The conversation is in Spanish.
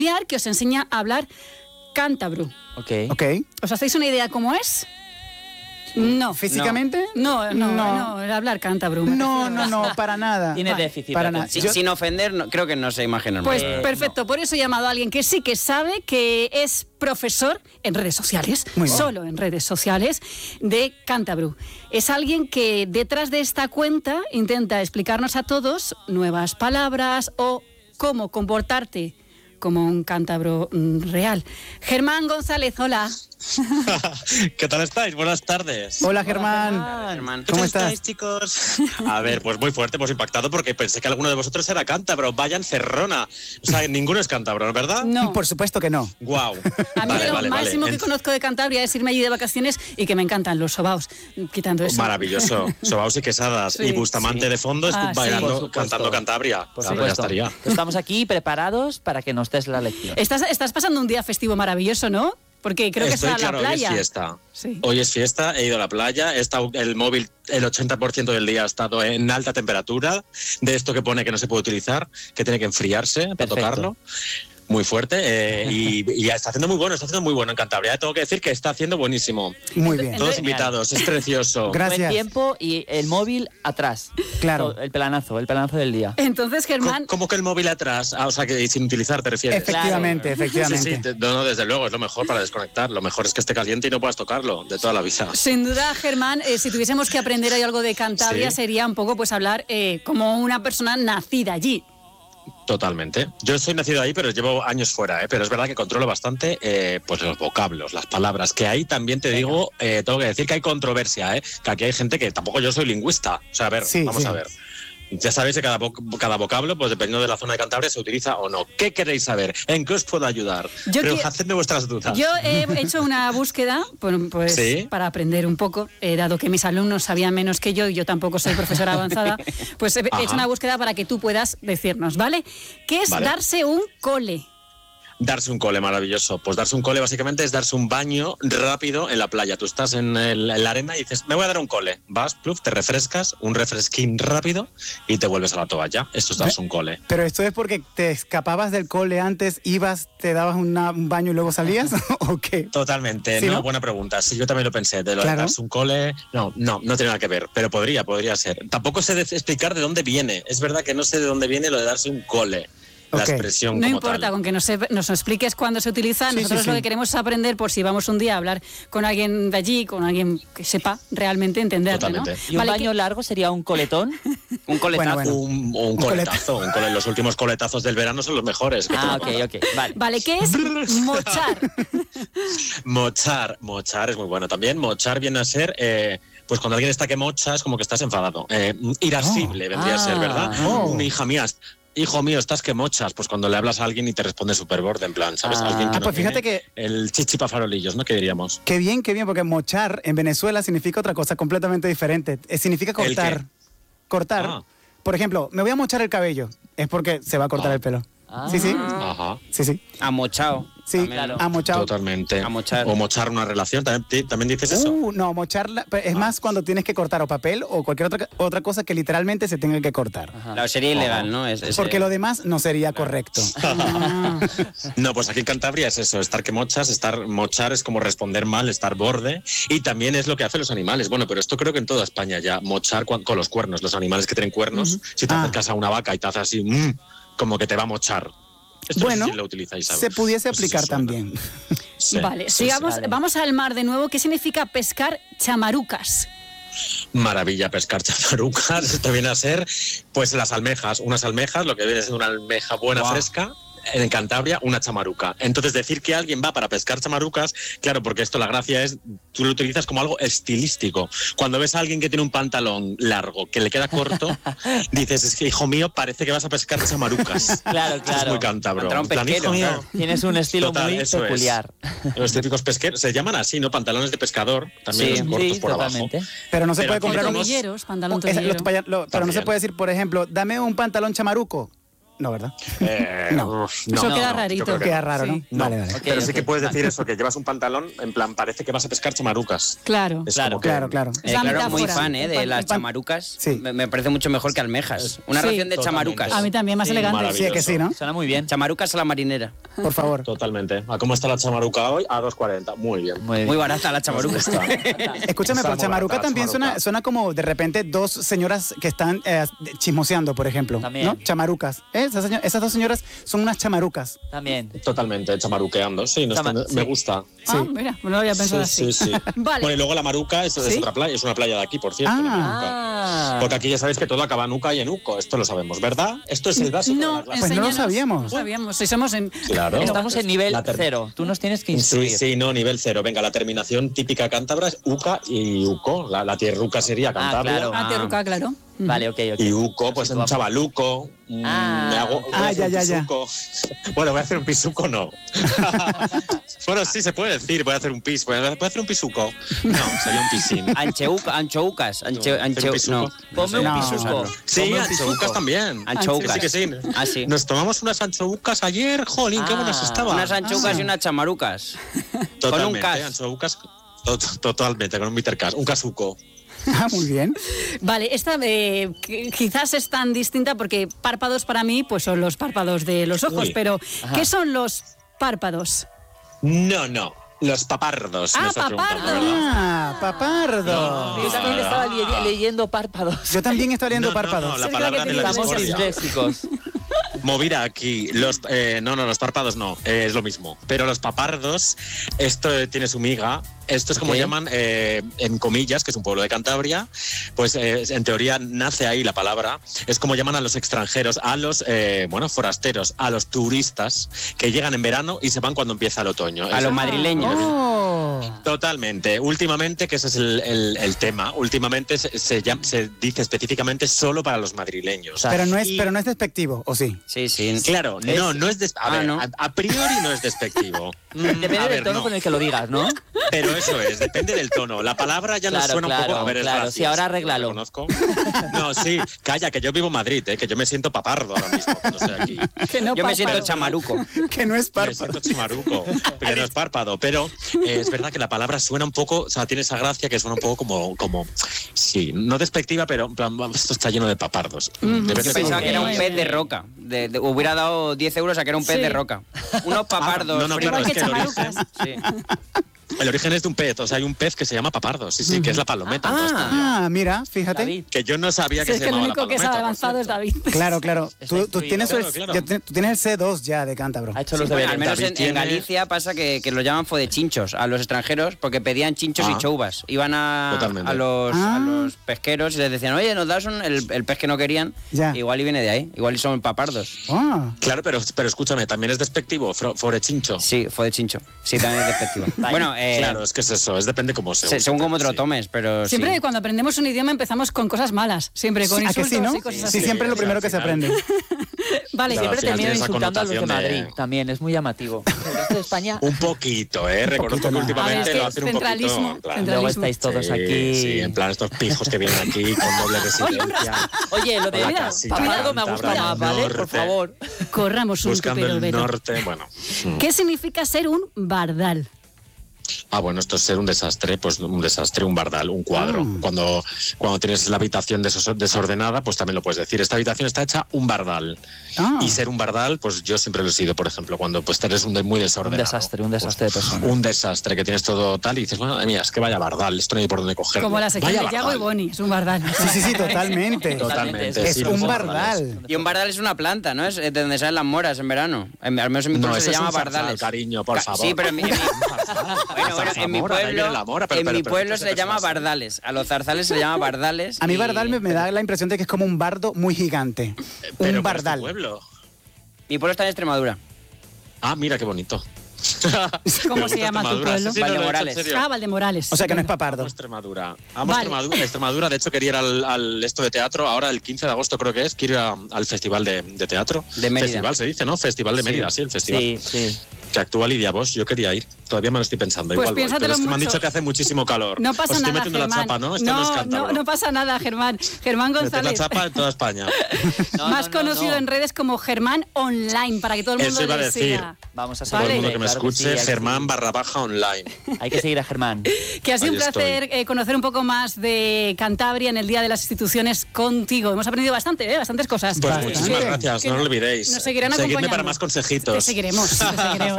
que os enseña a hablar cántabro. Ok. ¿Os hacéis una idea cómo es? No. ¿Físicamente? No, hablar cántabro. No, para nada. Tiene déficit. Para nada. Sin ofender, creo que no se imaginan. Pues perfecto, por eso he llamado a alguien que sí que sabe, que es profesor en redes sociales, solo en redes sociales, de cántabro. Es alguien que detrás de esta cuenta intenta explicarnos a todos nuevas palabras o cómo comportarte como un cántabro real. Germán González, hola. ¿Qué tal estáis? Buenas tardes. Hola, Germán. ¿Cómo estáis, chicos? A ver, pues muy fuerte, pues impactado porque pensé que alguno de vosotros era cántabro. Vaya encerrona. O sea, ninguno es cántabro, ¿verdad? No. Por supuesto que no. Guau. A mí lo máximo que conozco de Cantabria es irme allí de vacaciones y que me encantan los sobaos, quitando eso. Maravilloso. Sobaos y quesadas. Sí, y Bustamante de fondo bailando, cantando Cantabria. Claro, ya estaría. Estamos aquí preparados para que nos des la lección. Estás pasando un día festivo maravilloso, ¿no? Porque creo que está en la playa. Hoy es fiesta. Sí. Hoy es fiesta, he ido a la playa, he estado el móvil el 80% del día ha estado en alta temperatura, de esto que pone que no se puede utilizar, que tiene que enfriarse para tocarlo. Muy fuerte y está haciendo muy bueno en Cantabria. Tengo que decir que está haciendo buenísimo. Muy bien. Todos invitados, es precioso. Gracias. Buen tiempo y el móvil atrás. Claro. El pelanazo del día. Entonces, Germán... ¿Cómo que el móvil atrás? O sea, que sin utilizar, ¿te refieres? Efectivamente. Sí, no, desde luego, es lo mejor para desconectar. Lo mejor es que esté caliente y no puedas tocarlo, de toda la vida. Sin duda, Germán, si tuviésemos que aprender hoy algo de Cantabria, sería un poco pues hablar como una persona nacida allí. Totalmente. Yo soy nacido ahí, pero llevo años fuera, pero es verdad que controlo bastante pues los vocablos, las palabras, que ahí también te digo, tengo que decir que hay controversia, que aquí hay gente que tampoco yo soy lingüista. O sea, a ver, vamos a ver. Ya sabéis que cada vocablo, pues dependiendo de la zona de Cantabria, se utiliza o no. ¿Qué queréis saber? ¿En qué os puedo ayudar? Pero hacedme vuestras dudas. Yo he hecho una búsqueda pues, para aprender un poco, dado que mis alumnos sabían menos que yo y yo tampoco soy profesora avanzada, pues he hecho una búsqueda para que tú puedas decirnos, ¿vale? ¿Qué es darse un cole? Darse un cole, maravilloso. Pues darse un cole básicamente es darse un baño rápido en la playa. Tú estás en la arena y dices, me voy a dar un cole. Vas, pluf, te refrescas, un refresquín rápido y te vuelves a la toalla. Esto es darse un cole. ¿Pero esto es porque te escapabas del cole antes, ibas, te dabas un baño y luego salías? ¿O qué? Totalmente. ¿Sí, no? Buena pregunta. Sí, yo también lo pensé. De lo de darse un cole, no tiene nada que ver. Pero podría ser. Tampoco sé explicar de dónde viene. Es verdad que no sé de dónde viene lo de darse un cole. La expresión no como importa, tal. con que nos expliques cuándo se utiliza. Nosotros lo que queremos es aprender por si vamos un día a hablar con alguien de allí, con alguien que sepa realmente entenderlo, ¿no? ¿Y un baño largo sería un coletón? Un coletazo. Bueno. Un coletazo. Los últimos coletazos del verano son los mejores. Ok. Vale, ¿qué es mochar? Mochar es muy bueno también. Mochar viene a ser... pues cuando alguien está que mocha es como que estás enfadado. Irascible vendría a ser, ¿verdad? Una hija mía... Hijo mío, estás que mochas. Pues cuando le hablas a alguien y te responde súper borde, en plan, ¿sabes? Alguien que no pues fíjate que... El chichipa farolillos, ¿no? ¿Qué diríamos? Qué bien, porque mochar en Venezuela significa otra cosa completamente diferente. Significa cortar. Cortar. Por ejemplo, me voy a mochar el cabello. Es porque se va a cortar el pelo. Sí. Ajá. Sí. Amochao. Sí, claro. amochado. Totalmente. Amochar. O mochar una relación, ¿también dices eso? No, mocharla es más cuando tienes que cortar o papel o cualquier otra cosa que literalmente se tenga que cortar. Claro, sería ilegal, ¿no? Porque lo demás no sería correcto. No, pues aquí en Cantabria es eso, estar que mochas, mochar es como responder mal, estar borde, y también es lo que hacen los animales. Bueno, pero esto creo que en toda España ya, mochar con los cuernos, los animales que tienen cuernos, si te acercas a una vaca y te hace así, como que te va a mochar. Esto bueno, sí lo utilizáis, ¿sabes? Se pudiese aplicar también. Vale, sigamos, vamos al mar de nuevo. ¿Qué significa pescar chamarucas? Maravilla, pescar chamarucas. Esto viene a ser, pues, las almejas. Unas almejas, lo que viene a ser una almeja buena, fresca. En Cantabria, una chamaruca. Entonces, decir que alguien va para pescar chamarucas, claro, porque esto la gracia es, tú lo utilizas como algo estilístico. Cuando ves a alguien que tiene un pantalón largo, que le queda corto, dices, es que, hijo mío, parece que vas a pescar chamarucas. Claro. Es muy cántabro. Hijo mío, tienes un estilo muy peculiar. Los típicos pesqueros, se llaman así, ¿no? Pantalones de pescador, también los cortos por totalmente. abajo. Pero no se puede comprar pantalón tobillero. Pero no se puede decir, por ejemplo, dame un pantalón chamaruco. No, ¿verdad? No. Eso queda rarito. Queda raro, ¿no? Sí. Vale. Okay, pero sí que puedes decir eso, que llevas un pantalón, en plan, parece que vas a pescar chamarucas. Claro. Es Claro, como que- Claro. Claro, muy fan de las chamarucas. Sí. Me parece mucho mejor que almejas. Una Sí. ración de Totalmente. chamarucas. A mí también, más Sí, elegante. maravilloso. Sí, que sí, ¿no? Suena muy bien. Chamarucas a la marinera. Por favor. Totalmente. ¿A cómo está la chamaruca hoy? A 2,40. Muy bien. Muy bien. Muy barata la chamaruca. Está. Escúchame, Está pero muy chamaruca barata, también chamaruca. suena como de repente dos señoras que están chismoseando, por ejemplo. También. ¿No? Chamarucas. Esas dos señoras son unas chamarucas. También. Totalmente, chamaruqueando. Sí, me Sí. gusta. Ah, mira, no lo había pensado así. Sí. Vale. Bueno, y luego la Maruca es ¿Sí? otra playa, es una playa de aquí, por cierto. la Maruca. Ah. Porque aquí ya sabéis que todo acaba en Uca y en Uco, esto lo sabemos, ¿verdad? Esto es el básico de No, la clase. Pues no lo enséñanos. sabíamos. No sabíamos. Si somos en... Claro. Estamos en nivel La ter- 0. Tú nos tienes que instruir. Sí, no, nivel 0. Venga, la terminación típica cántabra es Uca y Uco. La tierruca sería Cantabria. claro. Ah, Terruca, claro. Vale, ok. Y Uco, pues un chavaluco. Me hago. voy a hacer un ya. pisuco. Bueno, voy a hacer un pisuco, no. Bueno, sí se puede decir, voy a hacer un pis. ¿Voy a hacer un pisuco? No, sería un pisín. Anchoucas. No. Ponme un No. pisuco. Sí, Ponme un anchoucas pisuco. también. Anchoucas. Sí, que sí. Ah, sí. Nos tomamos unas anchoucas ayer, jolín, qué buenas estaban. Unas anchoucas y unas chamarucas. Totalmente, con un cas. anchoucas, totalmente, con un bitter cas, un casuco. Ah, muy bien. Vale, esta quizás es tan distinta porque párpados para mí pues son los párpados de los ojos, Uy. pero ¿qué son los párpados? No, los papardos. Ah, me estás preguntando, papardos. ¿verdad? Ah, papardo. Yo también estaba leyendo párpados. Yo también estaba leyendo No, párpados. la Sí, palabra creo que de la tiene Estamos discordia. disléxicos. Movida aquí. Los párpados no, es lo mismo. Pero los papardos, esto tiene su miga. Esto es como Ok. llaman en Comillas, que es un pueblo de Cantabria. Pues en teoría nace ahí la palabra. Es como llaman a los extranjeros, a los forasteros, a los turistas que llegan en verano y se van cuando empieza el otoño. A los madrileños. Oh. Totalmente. Últimamente, que ese es el tema, últimamente se dice específicamente solo para los madrileños. Pero no Y- es despectivo, ¿o sí? Sí. Claro, no es ¿no? a priori no es despectivo. Depende A del ver, tono no. con el que lo digas, ¿no? Pero eso es, depende del tono. La palabra ya nos Claro, suena un poco. A ver, es claro. gracias, Sí, ahora lo arréglalo. reconozco. No, sí, calla, que yo vivo en Madrid, que yo me siento papardo ahora mismo cuando estoy aquí. Que no Yo me siento párpado. chamaruco. Que no es Me párpado. siento chimaruco, que no es párpado, pero es verdad que la palabra suena un poco, o sea, tiene esa gracia que suena un poco como sí, no despectiva, pero en plan, esto está lleno de papardos. Debe Yo ser pensaba como- que era un Muy pez bien. de roca. Hubiera dado 10 euros a que era un pez Sí. de roca. Unos papardos. no, fritos. claro, Igual que es que el origen, chamarucas. Sí. el origen es de un pez, o sea, hay un pez que se llama papardo, sí, que es la palometa. entonces, Ah, mira, fíjate. David. que yo no sabía Sí, que es se que el llamaba único la que es palometa, por avanzado es cierto. David. Claro. Está Tú instruido. tienes, Claro. tú tienes el C2 ya de cántabro. Ha hecho Sí, los bueno, deberes. al menos David en tiene- Galicia pasa que lo llaman chinchos a los extranjeros porque pedían chinchos y choubas. Iban Totalmente. a los Ah. pesqueros y les decían, oye, nos das el pez que no querían. Ya. Igual y viene de ahí. Igual y son papardos. Ah. Claro, pero escúchame, también es despectivo, forechincho. Sí, fue de chincho. Sí, también es despectivo. Bueno, Claro, es que es eso, depende cómo se según cómo te lo sí. tomes, pero Siempre sí. cuando aprendemos un idioma empezamos con cosas malas, siempre con ¿A que insultos sí, no? y cosas Sí, así. siempre es lo Sí, primero al que se final. aprende. Vale, Claro, Siempre al final termino tiene esa insultando a los de connotación Madrid. También es muy llamativo. El resto de España. Un poquito, reconozco poquito que nada. últimamente A ver, es lo que hacen un poquito. centralismo, en plan, centralismo. Luego estáis todos sí, aquí. Sí, en plan estos pijos que vienen aquí con doble residencia. Oye, lo de Con la Mira, casita papardo me gusta cántabra más, del ¿vale? Por norte, favor. corramos un Buscando tupero el velo. norte, bueno. ¿Qué significa ser un bardal? Bueno, esto es ser un desastre, un bardal, un cuadro. Cuando tienes la habitación desordenada, pues también lo puedes decir. Esta habitación está hecha un bardal. Ah. Y ser un bardal, pues yo siempre lo he sido, por ejemplo, cuando pues eres muy desordenado. Un desastre de persona. Un desastre, que tienes todo tal y dices, bueno, mía, es que vaya bardal, esto no hay por dónde cogerlo. Como la sección Vaya de Yago y bardal. Boni, es un bardal. Sí, totalmente. Totalmente. Es sí, un los bardal. Y un bardal es una planta, ¿no? Es de donde salen las moras en verano. Al menos en mi No, pueblo eso se es llama un zarzal, bardales. cariño, por favor. Sí, pero en mi pueblo se le llama bardales. A los zarzales se le llama bardales. A mí y- bardal me da la impresión de que es como un bardo muy gigante. Pero Un ¿cuál es tu bardal. pueblo? Mi pueblo está en Extremadura. Ah, mira qué bonito. ¿Cómo se llama tu pueblo? Valdemorales. Ah, Valdemorales. O sea que no es Estupendo. papardo. Extremadura. Vale. Extremadura. De hecho, quería ir al esto de teatro. Ahora, el 15 de agosto, creo que es. Quiero ir al festival de teatro. De Mérida. Festival se dice, ¿no? Festival de Mérida, sí, el festival. Sí. Que actúa Lidia Bosch, yo quería ir. Todavía me lo estoy pensando. Pues igual voy. Pero es que me han dicho que hace muchísimo calor. No pasa Os estoy nada, metiendo Germán. la chapa, ¿no? Esto no es Cántabro. No pasa nada, Germán. Germán González. Meter la chapa en toda España. Más conocido en redes como Germán Online, para que todo el mundo Eso iba a le decir. siga. Vamos a Todo el seguirle, mundo que me claro escuche, sí, Germán_online. Hay que seguir a Germán. Que ha sido Ahí un placer conocer un poco más de Cantabria en el Día de las Instituciones contigo. Hemos aprendido bastante, bastantes cosas. Pues muchísimas gracias, no lo olvidéis. Nos seguirán Seguidme acompañando. para más consejitos. Te seguiremos.